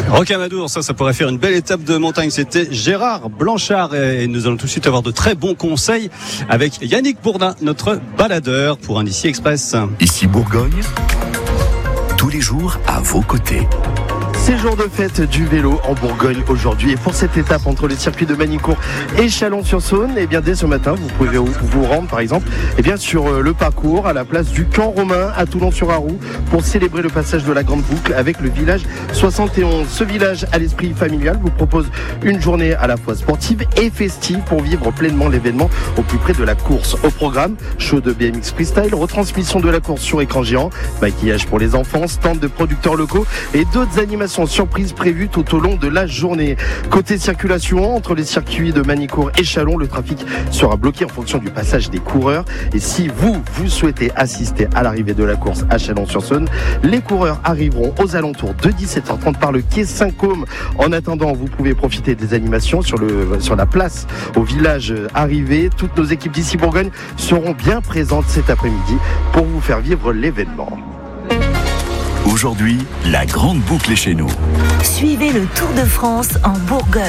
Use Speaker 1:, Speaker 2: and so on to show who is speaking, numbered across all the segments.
Speaker 1: Rocamadour, ça pourrait faire une belle étape de montagne. C'était Gérard Blanchard et nous allons tout de suite avoir de très bons conseils avec Yannick Bourdin, notre baladeur pour un Ici Express.
Speaker 2: Ici Bourgogne, tous les jours à vos côtés.
Speaker 3: C'est jour de fête du vélo en Bourgogne aujourd'hui. Et pour cette étape entre le circuit de Manicourt et Chalon-sur-Saône, eh bien dès ce matin, vous pouvez vous rendre par exemple sur le parcours à la place du Camp Romain à Toulon-sur-Arroux pour célébrer le passage de la Grande Boucle avec le village 71. Ce village à l'esprit familial vous propose une journée à la fois sportive et festive pour vivre pleinement l'événement au plus près de la course. Au programme, show de BMX freestyle, retransmission de la course sur écran géant, maquillage pour les enfants, stand de producteurs locaux et d'autres animations surprises prévues tout au long de la journée. Côté circulation, entre les circuits de Manicourt et Chalon, le trafic sera bloqué en fonction du passage des coureurs. Et si vous souhaitez assister à l'arrivée de la course à Chalon-sur-Saône, les coureurs arriveront aux alentours de 17h30 par le quai Saint-Côme. En attendant, vous pouvez profiter des animations sur la place au village arrivé. Toutes nos équipes d'Ici Bourgogne seront bien présentes cet après-midi pour vous faire vivre l'événement.
Speaker 2: Aujourd'hui, la Grande Boucle est chez nous.
Speaker 4: Suivez le Tour de France en Bourgogne.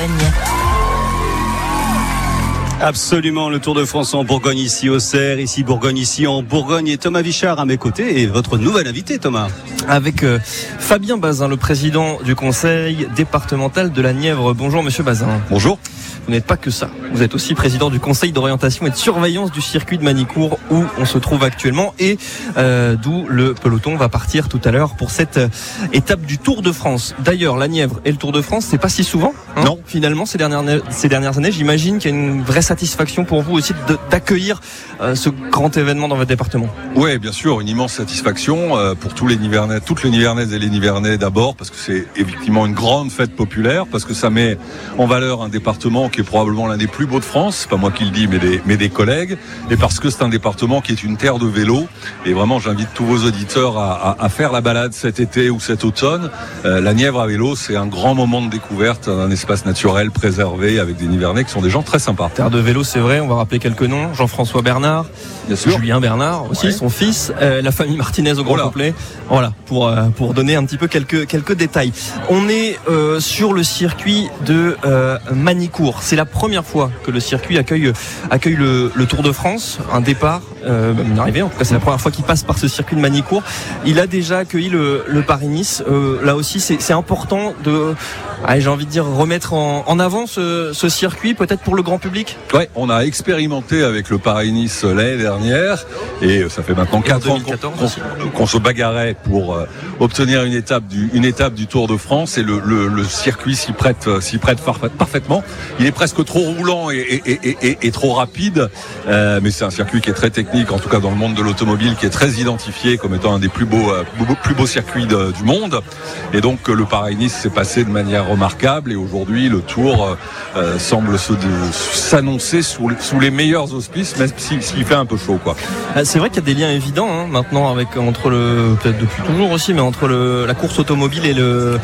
Speaker 1: Absolument, le Tour de France en Bourgogne, ici au Cerf, ici Bourgogne, ici en Bourgogne. Et Thomas Vichard à mes côtés et votre nouvel invité, Thomas.
Speaker 5: Avec Fabien Bazin, le président du conseil départemental de la Nièvre. Bonjour monsieur Bazin.
Speaker 6: Bonjour.
Speaker 5: Vous n'êtes pas que ça. Vous êtes aussi président du conseil d'orientation et de surveillance du circuit de Manicourt où on se trouve actuellement et d'où le peloton va partir tout à l'heure pour cette étape du Tour de France. D'ailleurs, la Nièvre et le Tour de France, c'est pas si souvent.
Speaker 6: Non.
Speaker 5: Finalement, ces dernières années, j'imagine qu'il y a une vraie satisfaction pour vous aussi d'accueillir ce grand événement dans votre département.
Speaker 6: Oui, bien sûr, une immense satisfaction pour tous les Nivernais, toutes les Nivernaises et les Nivernais d'abord, parce que c'est effectivement une grande fête populaire, parce que ça met en valeur un département qui est probablement l'un des plus beaux de France, c'est pas moi qui le dis, mais des collègues, et parce que c'est un département qui est une terre de vélo, et vraiment j'invite tous vos auditeurs à faire la balade cet été ou cet automne. La Nièvre à vélo, c'est un grand moment de découverte, un espace naturel préservé avec des Nivernais qui sont des gens très sympas.
Speaker 5: Terre de vélo, c'est vrai, on va rappeler quelques noms. Jean-François Bernard,
Speaker 6: bien sûr.
Speaker 5: Julien Bernard aussi, ouais. Son fils, la famille Martinez au grand complet. Voilà, pour donner un petit peu quelques détails. On est sur le circuit de Manicourt. C'est la première fois que le circuit accueille le Tour de France, un départ, une arrivée. En tout cas, c'est la première fois qu'il passe par ce circuit de Manicourt. Il a déjà accueilli le Paris-Nice. Là aussi, c'est important de, j'ai envie de dire, remettre en avant ce circuit, peut-être pour le grand public.
Speaker 6: Ouais, on a expérimenté avec le Paris-Nice l'année dernière et ça fait maintenant 4 ans qu'on se bagarrait pour obtenir une étape du Tour de France et le circuit s'y prête parfaitement. Il est presque trop roulant et trop rapide, mais c'est un circuit qui est très technique, en tout cas dans le monde de l'automobile, qui est très identifié comme étant un des plus beaux circuits du monde. Et donc le Paris-Nice s'est passé de manière remarquable et aujourd'hui le Tour semble s'annoncer sous les meilleurs auspices, même s'il fait un peu chaud, quoi.
Speaker 5: C'est vrai qu'il y a des liens évidents maintenant entre peut-être depuis toujours aussi, mais entre la course automobile et le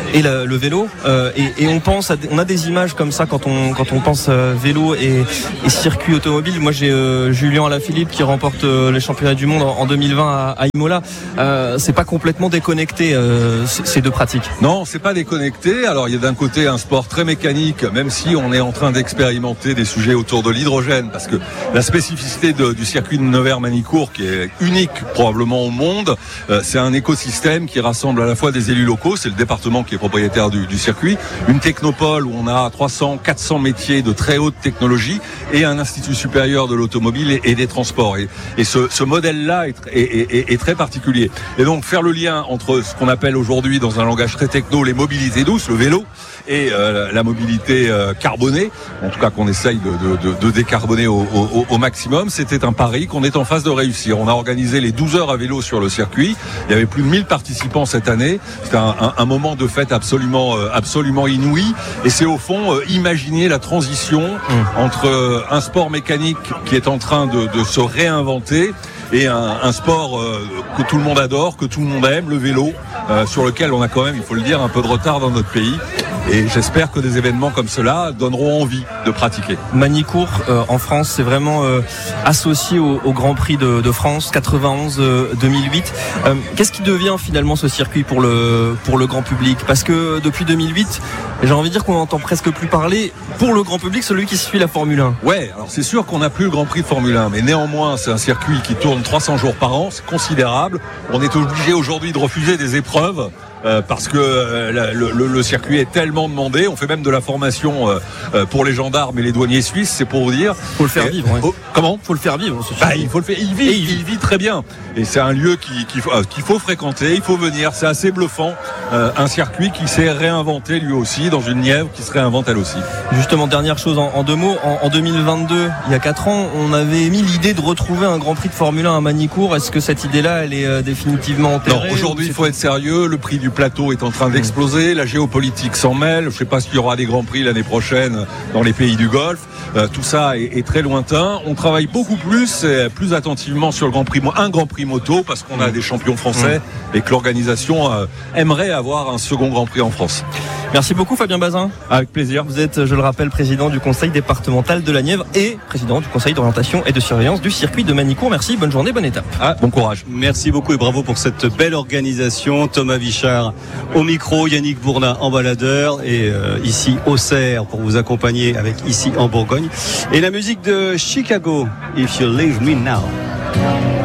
Speaker 5: vélo. Et on a des images comme ça quand on pense vélo et circuit automobile. Moi, j'ai Julien Alaphilippe qui remporte les championnats du monde en 2020 à Imola. C'est pas complètement déconnecté ces deux pratiques.
Speaker 6: Non, c'est pas déconnecté. Alors il y a d'un côté un sport très mécanique, même si on est en train d'expérimenter des sujets autour de l'hydrogène, parce que la spécificité du circuit de Nevers-Manicourt, qui est unique probablement au monde, c'est un écosystème qui rassemble à la fois des élus locaux, c'est le département qui est propriétaire du circuit, une technopole où on a 300-400 métiers de très haute technologie et un institut supérieur de l'automobile et des transports. Et ce modèle-là est très particulier. Et donc faire le lien entre ce qu'on appelle aujourd'hui dans un langage très techno les mobilités douces, le vélo, et la mobilité carbonée, en tout cas qu'on essaye de décarboner au maximum, c'était un pari qu'on est en phase de réussir. On a organisé les 12 heures à vélo sur le circuit. Il y avait plus de 1000 participants cette année. C'était un moment de fête absolument inouï. Et c'est au fond imaginer la transition entre un sport mécanique qui est en train de se réinventer et un sport que tout le monde adore, que tout le monde aime, le vélo, sur lequel on a quand même, il faut le dire, un peu de retard dans notre pays. Et j'espère que des événements comme cela donneront envie de pratiquer.
Speaker 5: Manicourt en France, c'est vraiment associé au Grand Prix de France 91-2008. Qu'est-ce qui devient finalement ce circuit pour le grand public? Parce que depuis 2008, j'ai envie de dire qu'on n'entend presque plus parler pour le grand public, celui qui suit la Formule 1.
Speaker 6: Ouais, alors c'est sûr qu'on n'a plus le Grand Prix de Formule 1, mais néanmoins c'est un circuit qui tourne 300 jours par an, c'est considérable. On est obligé aujourd'hui de refuser des épreuves parce que le circuit est tellement demandé. On fait même de la formation pour les gendarmes et les douaniers suisses, c'est pour vous dire.
Speaker 5: Faut le faire vivre. Ouais.
Speaker 6: Comment ?
Speaker 5: Faut le faire vivre.
Speaker 6: Il faut le faire. Il vit très bien. Et c'est un lieu qu'il faut fréquenter. Il faut venir. C'est assez bluffant. Un circuit qui s'est réinventé lui aussi dans une Nièvre qui se réinvente elle aussi.
Speaker 5: Justement, dernière chose en 2 mots. En 2022, il y a 4 ans, on avait émis l'idée de retrouver un Grand Prix de Formule 1 à Manicourt. Est-ce que cette idée-là, elle est définitivement enterrée?
Speaker 6: Non, aujourd'hui, il faut être sérieux. Le prix du plateau est en train d'exploser. La géopolitique s'en mêle. Je ne sais pas s'il y aura des grands prix l'année prochaine dans les pays du Golfe. Tout ça est très lointain. On travaille beaucoup plus attentivement sur un Grand Prix moto parce qu'on a des champions français et que l'organisation aimerait avoir un second Grand Prix en France.
Speaker 5: Merci beaucoup Fabien Bazin.
Speaker 6: Avec plaisir.
Speaker 5: Vous êtes, je le rappelle, président du conseil départemental de la Nièvre et président du conseil d'orientation et de surveillance du circuit de Manicourt. Merci, bonne journée, bonne étape.
Speaker 6: Bon courage.
Speaker 1: Merci beaucoup et bravo pour cette belle organisation. Thomas Vichard au micro, Yannick Bourdin en baladeur et ici Auxerre pour vous accompagner avec Ici en Bourgogne. Et la musique de Chicago, If You Leave Me Now.